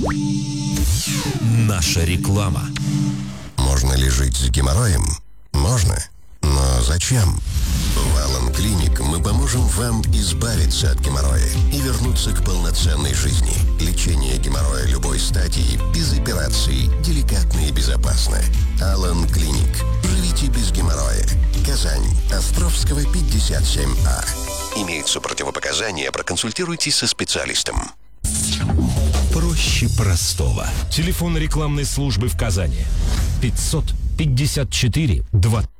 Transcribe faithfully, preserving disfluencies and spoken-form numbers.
Наша реклама. Можно ли жить с геморроем? Можно. Но зачем? В Алан Клиник мы поможем вам избавиться от геморроя и вернуться к полноценной жизни. Лечение геморроя любой стадии, без операций, деликатно и безопасно. Алан Клиник. Живите без геморроя. Казань. Островского, пятьдесят семь А. Имеются противопоказания, проконсультируйтесь со специалистом. Проще простого. Телефон рекламной службы в Казани. пятьсот пятьдесят четыре двадцать.